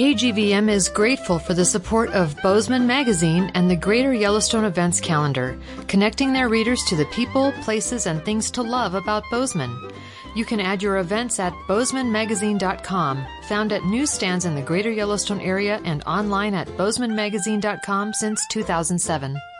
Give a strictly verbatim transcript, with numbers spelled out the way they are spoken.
K G V M is grateful for the support of Bozeman Magazine and the Greater Yellowstone Events Calendar, connecting their readers to the people, places, and things to love about Bozeman. You can add your events at bozeman magazine dot com, found at newsstands in the Greater Yellowstone area and online at bozeman magazine dot com since two thousand seven.